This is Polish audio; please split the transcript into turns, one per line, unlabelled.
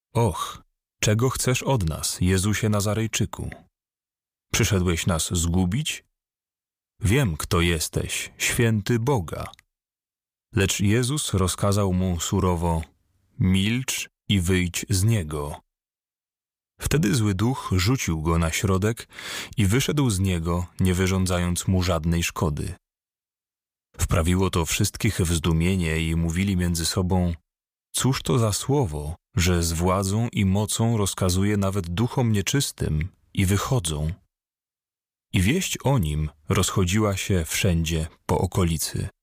Och, czego chcesz od nas, Jezusie Nazarejczyku? Przyszedłeś nas zgubić? Wiem, kto jesteś, święty Boga. Lecz Jezus rozkazał mu surowo: milcz i wyjdź z niego. Wtedy zły duch rzucił go na środek i wyszedł z niego, nie wyrządzając mu żadnej szkody. Wprawiło to wszystkich w zdumienie i mówili między sobą: cóż to za słowo, że z władzą i mocą rozkazuje nawet duchom nieczystym i wychodzą. I wieść o nim rozchodziła się wszędzie po okolicy.